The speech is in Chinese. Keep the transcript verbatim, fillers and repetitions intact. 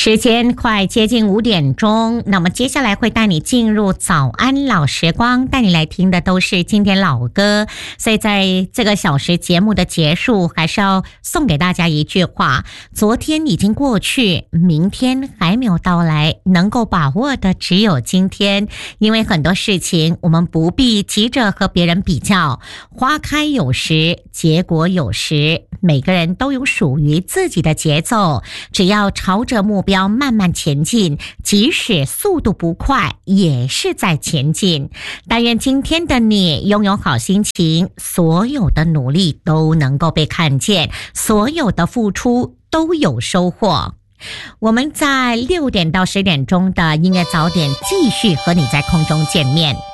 时间快接近五点钟，那么接下来会带你进入早安老时光，带你来听的都是经典老歌。所以在这个小时节目的结束，还是要送给大家一句话：昨天已经过去，明天还没有到来，能够把握的只有今天。因为很多事情我们不必急着和别人比较，花开有时，结果有时，每个人都有属于自己的节奏，只要朝着目标慢慢前进，即使速度不快，也是在前进。但愿今天的你拥有好心情，所有的努力都能够被看见，所有的付出都有收获。我们在六点到十点钟的音乐早点继续和你在空中见面。